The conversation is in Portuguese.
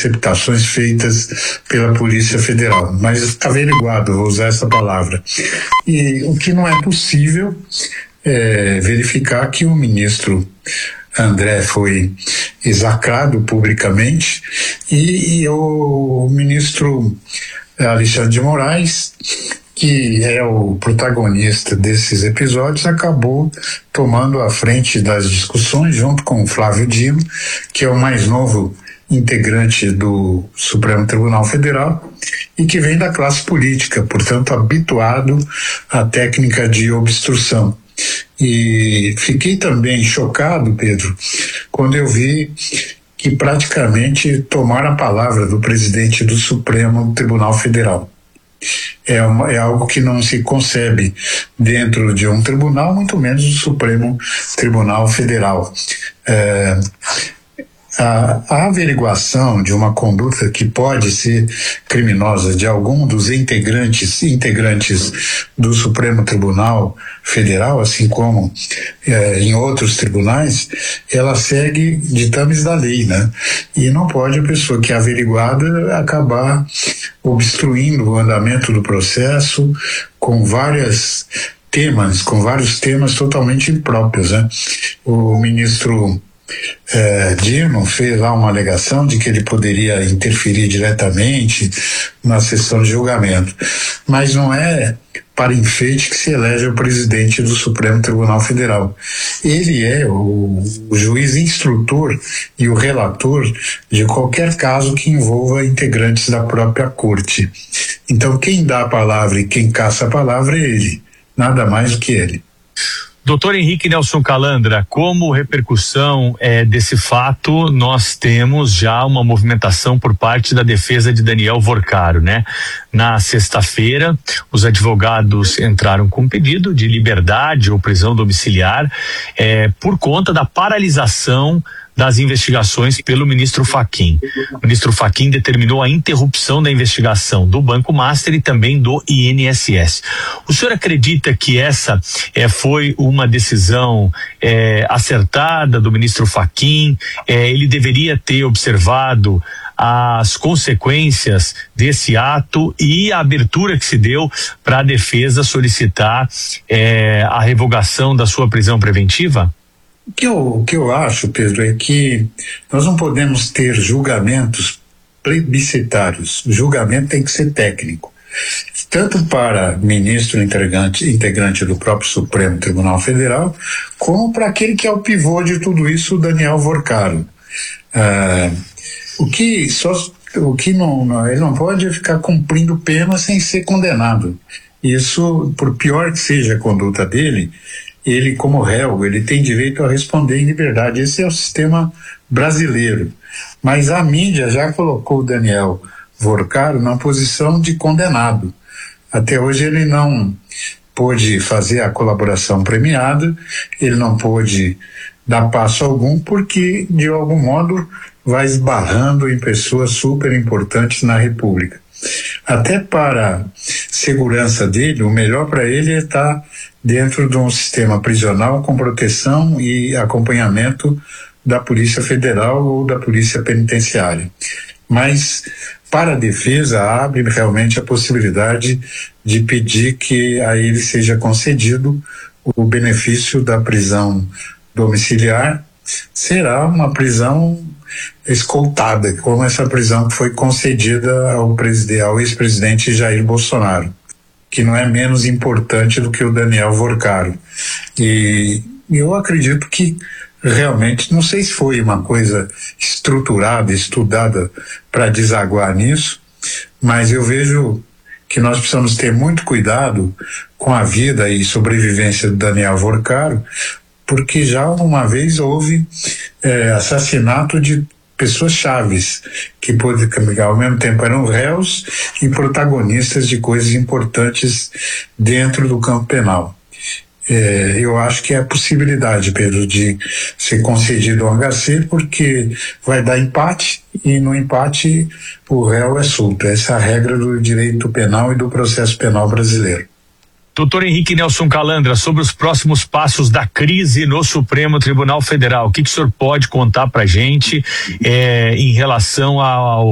interceptações feitas pela Polícia Federal, mas averiguado, vou usar essa palavra. E o que não é possível é verificar que o ministro André foi execrado publicamente e o ministro Alexandre de Moraes, que é o protagonista desses episódios, acabou tomando a frente das discussões junto com o Flávio Dino, que é o mais novo integrante do Supremo Tribunal Federal e que vem da classe política, portanto habituado à técnica de obstrução. E fiquei também chocado, Pedro, quando eu vi que praticamente tomaram a palavra do presidente do Supremo Tribunal Federal. É algo que não se concebe dentro de um tribunal, muito menos do Supremo Tribunal Federal. A averiguação de uma conduta que pode ser criminosa de algum dos integrantes do Supremo Tribunal Federal, assim como em outros tribunais, ela segue ditames da lei, né? E não pode a pessoa que é averiguada acabar obstruindo o andamento do processo com vários temas totalmente impróprios, né? O ministro Dino fez lá uma alegação de que ele poderia interferir diretamente na sessão de julgamento, mas não é para enfeite que se elege o presidente do Supremo Tribunal Federal. Ele é o juiz instrutor e o relator de qualquer caso que envolva integrantes da própria corte. Então quem dá a palavra e quem caça a palavra é ele, nada mais do que ele. Doutor Henrique Nelson Calandra, como repercussão desse fato, nós temos já uma movimentação por parte da defesa de Daniel Vorcaro, né? Na sexta-feira, os advogados entraram com pedido de liberdade ou prisão domiciliar por conta da paralisação das investigações pelo ministro Fachin. O ministro Fachin determinou a interrupção da investigação do Banco Master e também do INSS. O senhor acredita que essa foi uma decisão acertada do ministro Fachin? Ele deveria ter observado as consequências desse ato e a abertura que se deu para a defesa solicitar a revogação da sua prisão preventiva? O que eu acho, Pedro, é que nós não podemos ter julgamentos plebiscitários. O julgamento tem que ser técnico, tanto para ministro integrante do próprio Supremo Tribunal Federal, como para aquele que é o pivô de tudo isso, o Daniel Vorcaro. Ele não pode ficar cumprindo pena sem ser condenado. Isso, por pior que seja a conduta dele, ele, como réu, ele tem direito a responder em liberdade. Esse é o sistema brasileiro. Mas a mídia já colocou o Daniel Vorcaro na posição de condenado. Até hoje ele não pôde fazer a colaboração premiada, ele não pôde dar passo algum, porque, de algum modo, vai esbarrando em pessoas super importantes na República. Até para segurança dele, o melhor para ele é estar dentro de um sistema prisional com proteção e acompanhamento da Polícia Federal ou da Polícia Penitenciária. Mas, para a defesa, abre realmente a possibilidade de pedir que a ele seja concedido o benefício da prisão domiciliar. Será uma prisão escoltada, como essa prisão que foi concedida ao ex-presidente Jair Bolsonaro, que não é menos importante do que o Daniel Vorcaro. E eu acredito que realmente, não sei se foi uma coisa estruturada, estudada para desaguar nisso, mas eu vejo que nós precisamos ter muito cuidado com a vida e sobrevivência do Daniel Vorcaro, porque já uma vez houve assassinato de pessoas chaves, que ao mesmo tempo eram réus e protagonistas de coisas importantes dentro do campo penal. Eu acho que é a possibilidade, Pedro, de ser concedido ao HC, porque vai dar empate e no empate o réu é solto. Essa é a regra do direito penal e do processo penal brasileiro. Doutor Henrique Nelson Calandra, sobre os próximos passos da crise no Supremo Tribunal Federal, o que o senhor pode contar pra gente em relação ao